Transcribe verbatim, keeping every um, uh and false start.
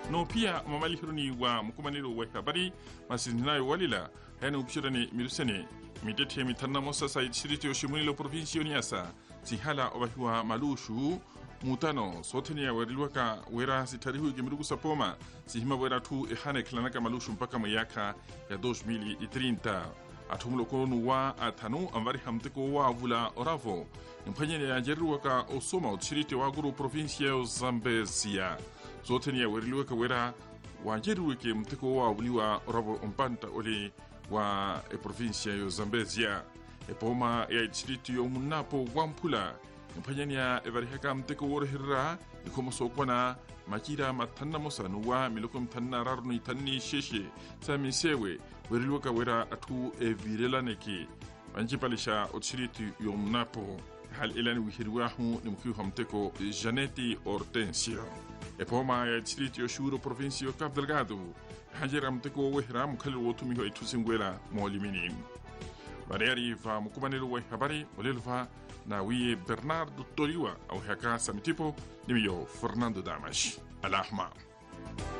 no pia mamalihiruni wa mkumaniro wa habari masinayo walila yani upshirani mirusene mitete mitanna mosa sa shiriti yoshimuni provinsi yoniasa sihala obahiwa malushu mutano soteni ya weriwaka wera sitarihu gimirugu sapoma sihima wera tu ehane klanaka malushu mpaka mayaka ya dos mil y treinta atumulo konu wa atanu amvari hamteko wa vula oravo mpanyene ya jeruwaka osoma shiriti wa guru provinsi ya Zambezia soteni ya weriwaka wera wa jeruweke mteko wa vuliwa oravo umpanta ole wa e provinsia yo Zambezia e poma ya distrito yo munapo wampula mpanyanya e varihaka mteko worhira e como sokwana makira matanna mosanu wa milokom tanna rarnu tanni sheshe samisewe weriloka wera atu e virela neki manjipalisha o distrito yo munapo hal ilan wihirwahu nimku hamteko Janeti Hortensio e poma ya distrito yo shuro provinsia yo Cabo Delgado hajera mteko wehra mukali wotumiho itusinguela molimini bariari va mukumanelo wa habari olelva na wiye Bernardo Toriwa au haka samitipo nimiyo Fernando Damas alahma.